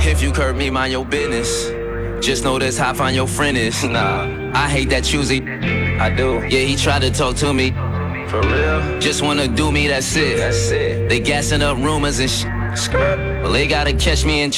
If you curb me, mind your business. Just know that's how I find your friend is. Nah, I hate that choosy. I do. Yeah, he tried to talk to me. For real? Just wanna do me, that's it. That's it. They gassing up rumors and shit. Well, they gotta catch me in